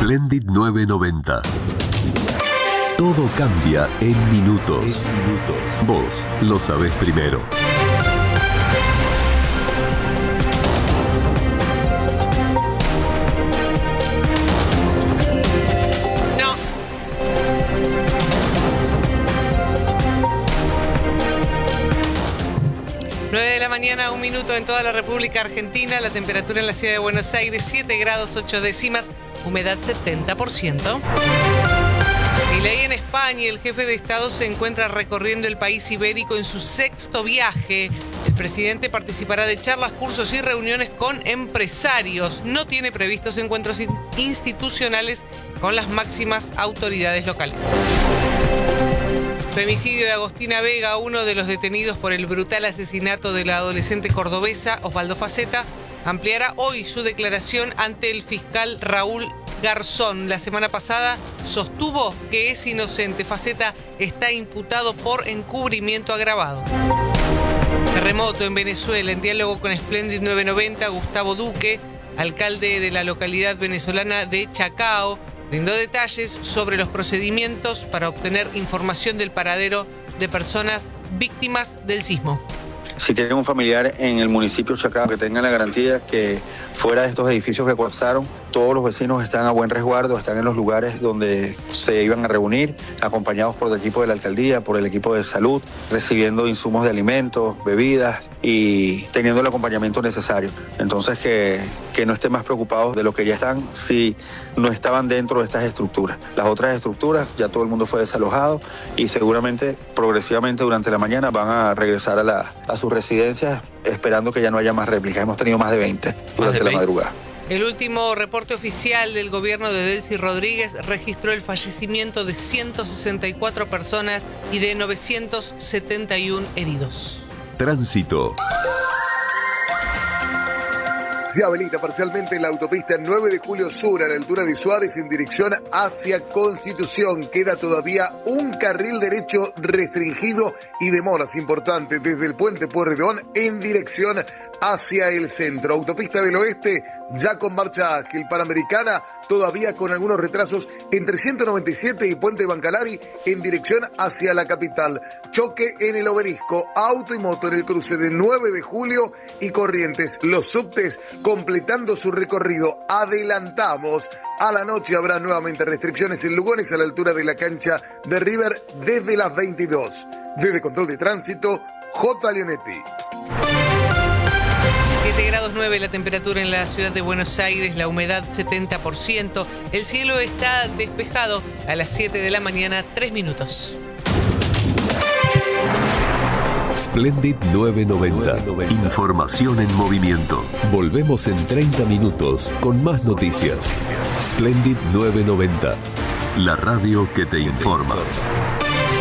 Splendid 990. Todo cambia en minutos. Vos lo sabés primero. No. Nueve de la mañana, 1 minuto en toda la República Argentina. La temperatura en la ciudad de Buenos Aires, 7 grados 8 décimas. Humedad 70%. Milei en España, el jefe de Estado se encuentra recorriendo el país ibérico en su 6º viaje. El presidente participará de charlas, cursos y reuniones con empresarios. No tiene previstos encuentros institucionales con las máximas autoridades locales. Femicidio de Agostina Vega, uno de los detenidos por el brutal asesinato de la adolescente cordobesa Osvaldo Faceta, ampliará hoy su declaración ante el fiscal Raúl Garzón. La semana pasada sostuvo que es inocente. Faceta está imputado por encubrimiento agravado. Terremoto en Venezuela. En diálogo con Splendid 990, Gustavo Duque, alcalde de la localidad venezolana de Chacao, brindó detalles sobre los procedimientos para obtener información del paradero de personas víctimas del sismo. Si tienen un familiar en el municipio de Chacao, que tengan la garantía que fuera de estos edificios que colapsaron, todos los vecinos están a buen resguardo, están en los lugares donde se iban a reunir, acompañados por el equipo de la alcaldía, por el equipo de salud, recibiendo insumos de alimentos, bebidas y teniendo el acompañamiento necesario. Entonces que no estén más preocupados de lo que ya están si no estaban dentro de estas estructuras. Las otras estructuras ya todo el mundo fue desalojado y seguramente progresivamente durante la mañana van a regresar a sus residencias, esperando que ya no haya más réplicas. Hemos tenido más de 20 durante la madrugada. El último reporte oficial del gobierno de Delcy Rodríguez registró el fallecimiento de 164 personas y de 971 heridos. Tránsito. Se habilita parcialmente la autopista 9 de Julio Sur a la altura de Suárez en dirección hacia Constitución. Queda todavía un carril derecho restringido y demoras importantes desde el puente Pueyrredón en dirección hacia el centro. Autopista del Oeste ya con marcha ágil. Panamericana todavía con algunos retrasos entre 197 y Puente Bancalari en dirección hacia la capital. Choque en el Obelisco, auto y moto en el cruce de 9 de Julio y Corrientes. Los subtes completando su recorrido. Adelantamos. A la noche habrá nuevamente restricciones en Lugones a la altura de la cancha de River desde las 22. Desde Control de Tránsito, J. Leonetti. 7 grados 9 la temperatura en la ciudad de Buenos Aires, la humedad 70%. El cielo está despejado a las 7 de la mañana, 3 minutos. Splendid 990. Información en movimiento. Volvemos en 30 minutos con más noticias. Splendid 990. La radio que te informa.